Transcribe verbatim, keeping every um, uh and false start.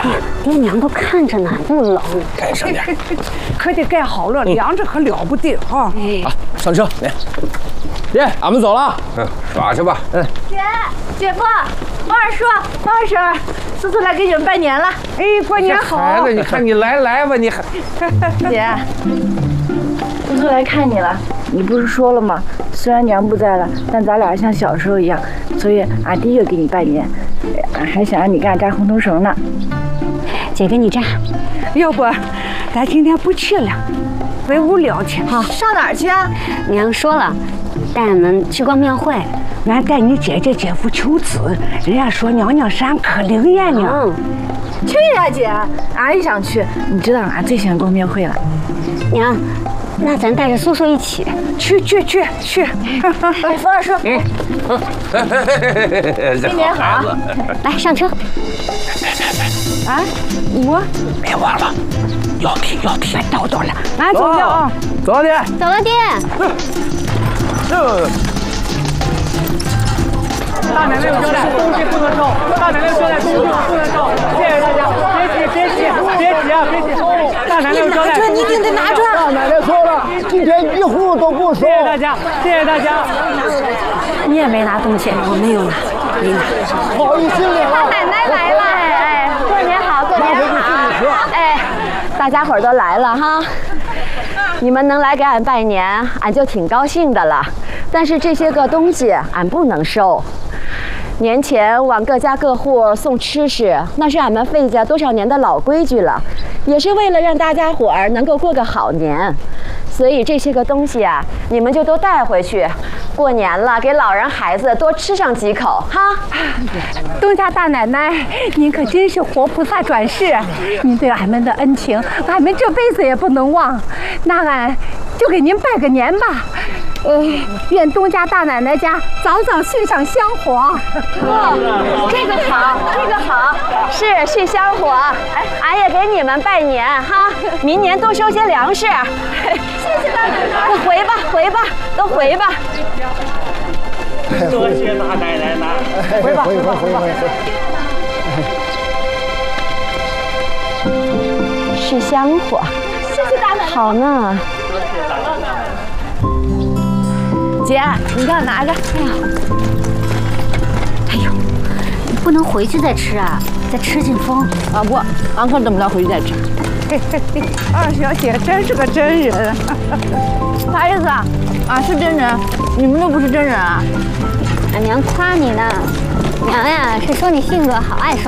爹娘都看着呢，不冷。 盖上点， 可得盖好了，凉着可了不得哈。 啊，上车，来，爹，俺们走了。 嗯，耍去吧。嗯。 姐、姐夫、王二叔、王二婶，叔叔来给你们拜年了。 哎，过年好！ 孩子，你看你来来吧，你还。 姐，叔叔来看你了。你不是说了吗？虽然娘不在了，但咱俩像小时候一样，所以俺第一个给你拜年，俺还想让你给俺扎红头绳呢。 姐给你扎， 要不咱今天不去了，回屋聊去哈。 上哪儿去啊？ 娘说了，带俺们去逛庙会。 俺带你姐姐姐夫求子，人家说娘娘山可灵验呢。 嗯， 去呀，姐，俺也想去。你知道俺最喜欢逛庙会了。 娘，那咱带着叔叔一起去去去去。 哎，冯二叔， 嗯， 新年好， 来上车。 啊，我别忘了，要听要听。 到到了，俺走了啊， 走了，爹。 走了，爹。 这。 大奶奶有交代，东西不能收。大奶奶有交代，东西不能收。谢谢大家，别急，别急，别急啊，别急。大奶奶有交代， 这你一定得拿着。 大奶奶说了，今天一户都不收。 谢谢大家，谢谢大家。 你也没拿东西，我没有拿，没拿。 不好意思了。 大奶奶来了，哎，过年好，过年好。哎，大家伙儿都来了哈。你们能来给俺拜年，俺就挺高兴的了。但是这些个东西俺不能收。年前往各家各户送吃食，那是俺们费家多少年的老规矩了，也是为了让大家伙儿能够过个好年。所以这些个东西啊，你们就都带回去，过年了给老人孩子多吃上几口哈。 东家大奶奶，您可真是活菩萨转世，您对俺们的恩情，俺们这辈子也不能忘。那俺就给您拜个年吧。呃，愿东家大奶奶家早早续上香火。 哦，这个好，这个好，是续香火。哎，俺也给你们拜年哈，明年多收些粮食。谢谢大奶奶。回吧，回吧，都回吧。 多谢大奶奶了。 回吧，回回回回回。 续香火，谢谢大奶奶。好呢。姐，你看拿着。哎呀， 哎呦，你不能回去再吃啊，再吃进风。 啊不，俺可等不了回去再吃。 嘿嘿嘿，二小姐真是个真人。 啥意思啊？俺是真人，你们都不是真人啊？ 俺娘夸你呢，娘呀是说你性格好，爱说